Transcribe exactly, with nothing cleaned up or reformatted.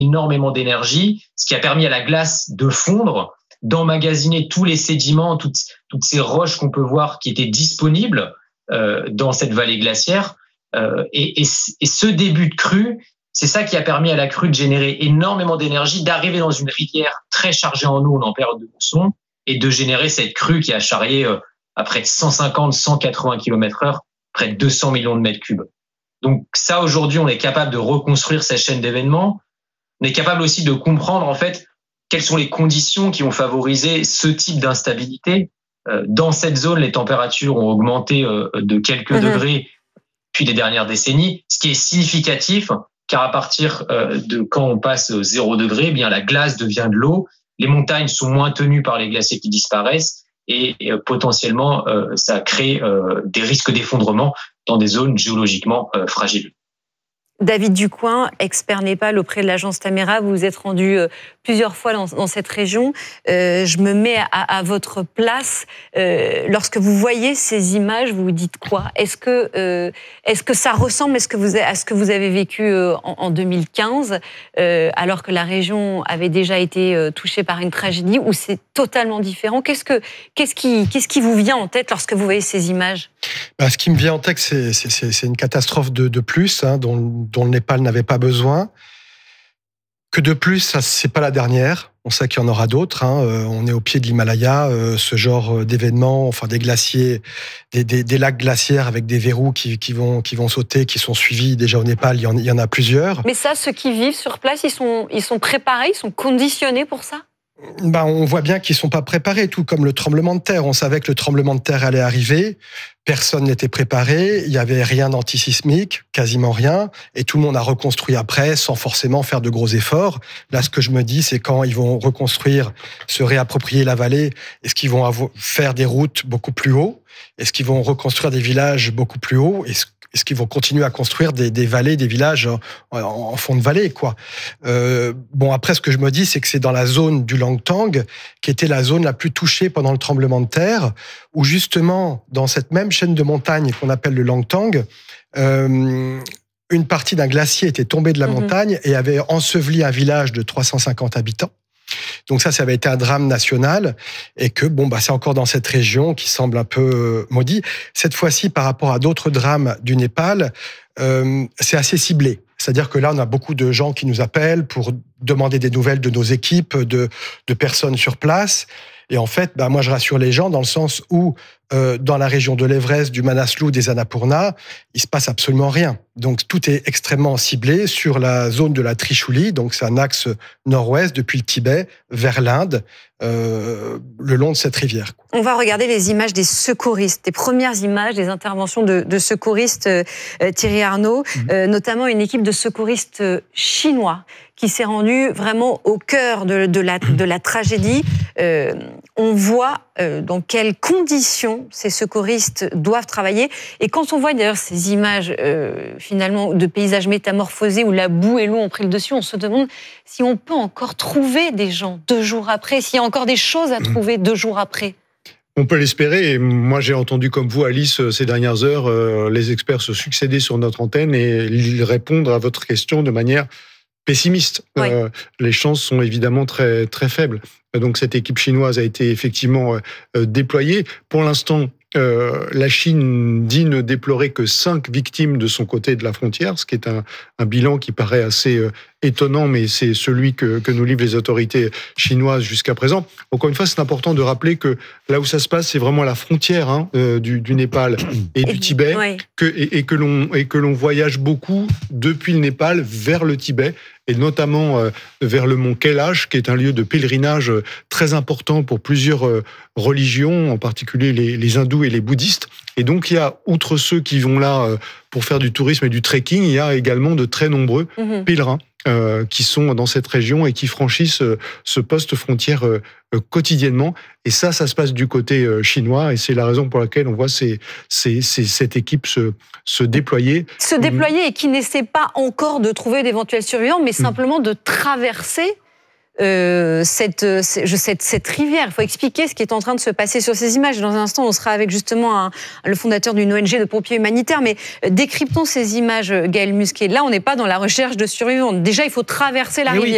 énormément d'énergie, ce qui a permis à la glace de fondre, d'emmagasiner tous les sédiments, toutes, toutes ces roches qu'on peut voir qui étaient disponibles euh, dans cette vallée glaciaire. Euh, et, et, et ce début de crue, c'est ça qui a permis à la crue de générer énormément d'énergie, d'arriver dans une rivière très chargée en eau en période de mousson et de générer cette crue qui a charrié euh, à près de cent cinquante à cent quatre-vingts kilomètres heure, près de deux cents millions de mètres cubes. Donc ça, aujourd'hui, on est capable de reconstruire cette chaîne d'événements. On est capable aussi de comprendre, en fait, quelles sont les conditions qui ont favorisé ce type d'instabilité. Euh, dans cette zone, les températures ont augmenté euh, de quelques mmh. degrés depuis les dernières décennies, ce qui est significatif, car à partir euh, de quand on passe zéro degré, eh bien la glace devient de l'eau, les montagnes sont moins tenues par les glaciers qui disparaissent, et, et euh, potentiellement, euh, ça crée euh, des risques d'effondrement dans des zones géologiquement euh, fragiles. David Ducoing, expert Népal auprès de l'agence Tamera, vous vous êtes rendu euh, plusieurs fois dans, dans cette région. Euh, je me mets à, à votre place. Euh, lorsque vous voyez ces images, vous vous dites quoi ? Est-ce que, euh, est-ce que ça ressemble est-ce que vous, à ce que vous avez vécu euh, en, en deux mille quinze, euh, alors que la région avait déjà été euh, touchée par une tragédie, ou c'est totalement différent ? Qu'est-ce, que, qu'est-ce, qui, qu'est-ce qui vous vient en tête lorsque vous voyez ces images ? Bah, ce qui me vient en tête, c'est, c'est, c'est une catastrophe de, de plus, hein, dont, dont le Népal n'avait pas besoin. Que de plus, ça, c'est pas la dernière. On sait qu'il y en aura d'autres. Hein. Euh, on est au pied de l'Himalaya. Euh, ce genre d'événements, enfin des glaciers, des, des, des lacs glaciaires avec des verrous qui, qui, vont, qui vont sauter, qui sont suivis déjà au Népal. Il y en, il y en a plusieurs. Mais ça, ceux qui vivent sur place, ils sont, ils sont préparés, ils sont conditionnés pour ça ? Ben, on voit bien qu'ils ne sont pas préparés, tout comme le tremblement de terre. On savait que le tremblement de terre allait arriver, personne n'était préparé, il n'y avait rien d'antisismique, quasiment rien, et tout le monde a reconstruit après sans forcément faire de gros efforts. Là, ce que je me dis, c'est quand ils vont reconstruire, se réapproprier la vallée, est-ce qu'ils vont avoir, faire des routes beaucoup plus haut ? Est-ce qu'ils vont reconstruire des villages beaucoup plus hauts ? Est-ce Est-ce qu'ils vont continuer à construire des, des vallées, des villages en, en fond de vallée, quoi. Euh, bon, après, ce que je me dis, c'est que c'est dans la zone du Langtang, qui était la zone la plus touchée pendant le tremblement de terre, où justement, dans cette même chaîne de montagnes qu'on appelle le Langtang, euh, une partie d'un glacier était tombée de la mmh. montagne et avait enseveli un village de trois cent cinquante habitants. Donc ça, ça avait été un drame national, et que bon, bah, c'est encore dans cette région qui semble un peu maudit. Cette fois-ci, par rapport à d'autres drames du Népal, euh, c'est assez ciblé. C'est-à-dire que là, on a beaucoup de gens qui nous appellent pour demander des nouvelles de nos équipes, de, de personnes sur place. Et en fait, bah, moi, je rassure les gens dans le sens où, euh, dans la région de l'Everest, du Manaslu, des Annapurna, il se passe absolument rien. Donc, tout est extrêmement ciblé sur la zone de la Trishuli. Donc, c'est un axe nord-ouest depuis le Tibet vers l'Inde, euh, le long de cette rivière. On va regarder les images des secouristes, des premières images des interventions de, de secouristes, euh, Thierry Arnaud, mmh. euh, notamment une équipe de secouristes chinois qui s'est rendue vraiment au cœur de, de, la, de la tragédie. Euh, on voit euh, dans quelles conditions ces secouristes doivent travailler. Et quand on voit d'ailleurs ces images euh, finalement de paysages métamorphosés où la boue et l'eau ont pris le dessus, on se demande si on peut encore trouver des gens deux jours après, s'il y a encore des choses à trouver deux jours après. On peut l'espérer. Et moi, j'ai entendu, comme vous, Alice, ces dernières heures, euh, les experts se succéder sur notre antenne et ils répondent à votre question de manière pessimiste. Oui. Euh, les chances sont évidemment très, très faibles. Donc, cette équipe chinoise a été effectivement euh, déployée. Pour l'instant, Euh, la Chine dit ne déplorer que cinq victimes de son côté de la frontière, ce qui est un, un bilan qui paraît assez euh, étonnant, mais c'est celui que, que nous livrent les autorités chinoises jusqu'à présent. Encore une fois, c'est important de rappeler que là où ça se passe, c'est vraiment la frontière hein, euh, du, du Népal et du Tibet, oui. que, et, et, que l'on, et que l'on voyage beaucoup depuis le Népal vers le Tibet, et notamment euh, vers le mont Kailash, qui est un lieu de pèlerinage très important pour plusieurs euh, religions, en particulier les, les hindous et les bouddhistes. Et donc, il y a, outre ceux qui vont là euh, pour faire du tourisme et du trekking, il y a également de très nombreux mmh. pèlerins euh, qui sont dans cette région et qui franchissent euh, ce poste frontière euh, euh, quotidiennement. Et ça, ça se passe du côté euh, chinois, et c'est la raison pour laquelle on voit ces, ces, ces, cette équipe se, se déployer. Se déployer et qui n'essaie pas encore de trouver d'éventuels survivants, mais simplement de traverser Euh, cette, cette, cette rivière. Il faut expliquer ce qui est en train de se passer sur ces images. Dans un instant, on sera avec justement un, le fondateur d'une O N G de pompiers humanitaires, mais décryptons ces images, Gaël Musquet. Là, on n'est pas dans la recherche de survivants. Déjà, il faut traverser la mais rivière. Oui.